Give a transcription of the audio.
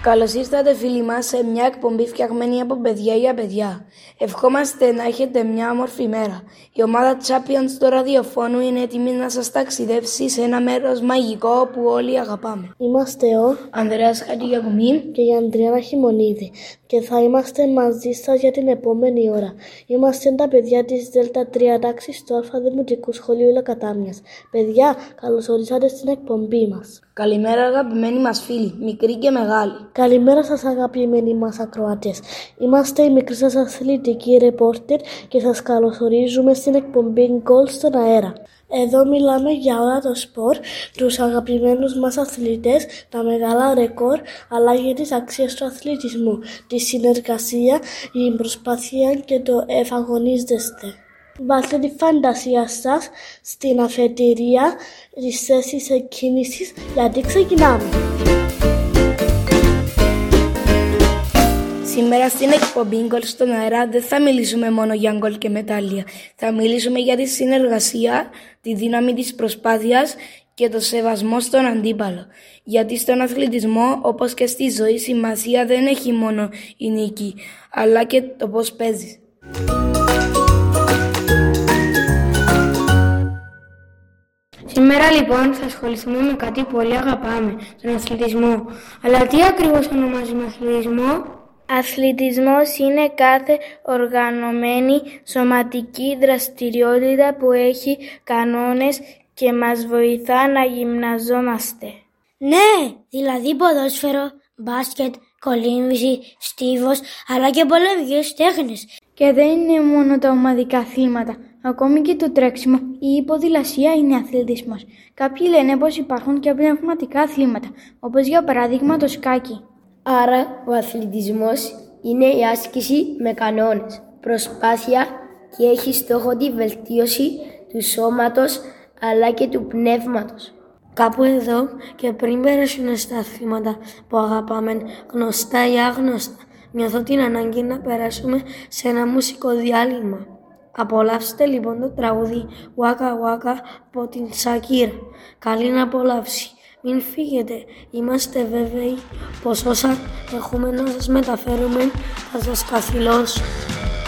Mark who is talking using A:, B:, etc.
A: Καλώς ήρθατε φίλοι μας σε μια εκπομπή φτιαγμένη από παιδιά για παιδιά. Ευχόμαστε να έχετε μια όμορφη μέρα. Η ομάδα Champions του ραδιοφώνου είναι έτοιμη να σας ταξιδεύσει σε ένα μέρος μαγικό που όλοι αγαπάμε.
B: Είμαστε ο
A: Ανδρέας Χατζηγιακουμή
B: και η Ανδριάννα Χιμονίδη και θα είμαστε μαζί σας για την επόμενη ώρα. Είμαστε τα παιδιά της Δέλτα 3 τάξης του Α Δημοτικού Σχολείου Λακατάμιας. Παιδιά, καλώς ορίσατε στην εκπομπή μας.
A: Καλημέρα αγαπημένοι μας φίλοι, μικροί και μεγάλοι.
B: Καλημέρα σας αγαπημένοι μας ακροατές. Είμαστε οι μικροί σας αθλητικοί ρεπόρτερ και σας καλωσορίζουμε στην εκπομπή Γκολ στον αέρα. Εδώ μιλάμε για όλα το σπορ, τους αγαπημένους μας αθλητές, τα μεγάλα ρεκόρ, αλλά και τις αξίες του αθλητισμού, τη συνεργασία, η προσπάθεια και το εφαγωνίζεστε. Βάλτε τη φαντασία σας στην αφετηρία της θέσης εκκίνησης, γιατί ξεκινάμε.
A: Σήμερα στην εκπομπή Γκολ στον αέρα δεν θα μιλήσουμε μόνο για γκολ και μετάλλια. Θα μιλήσουμε για τη συνεργασία, τη δύναμη της προσπάθειας και το σεβασμό στον αντίπαλο. Γιατί στον αθλητισμό, όπως και στη ζωή, σημασία δεν έχει μόνο η νίκη, αλλά και το πώς παίζεις.
C: Σήμερα λοιπόν θα ασχοληθούμε με κάτι που όλοι αγαπάμε, τον αθλητισμό. Αλλά τι ακριβώς ονομάζουμε αθλητισμό?
D: Αθλητισμός είναι κάθε οργανωμένη σωματική δραστηριότητα που έχει κανόνες και μας βοηθά να γυμναζόμαστε.
E: Ναι, δηλαδή ποδόσφαιρο, μπάσκετ, κολύμβηση, στίβος, αλλά και πολεμικές τέχνες.
C: Και δεν είναι μόνο τα ομαδικά αθλήματα. Ακόμη και το τρέξιμο ή η ποδηλασία είναι αθλητισμός. Κάποιοι λένε πως υπάρχουν και πνευματικά αθλήματα, όπως για παράδειγμα το σκάκι.
F: Άρα ο αθλητισμός είναι η άσκηση με κανόνες, προσπάθεια και έχει στόχο τη βελτίωση του σώματος αλλά και του πνεύματος.
B: Κάπου εδώ και πριν περάσουμε στα αθλήματα που αγαπάμε, γνωστά ή άγνωστα, νιώθω την ανάγκη να περάσουμε σε ένα μουσικό διάλειμμα. Απολαύστε λοιπόν το τραγούδι Waka Waka από την Σακύρα. Καλή απολαύση. Μην φύγετε, είμαστε βέβαιοι πως όσα έχουμε να σας μεταφέρουμε θα σας καθυλώσουν.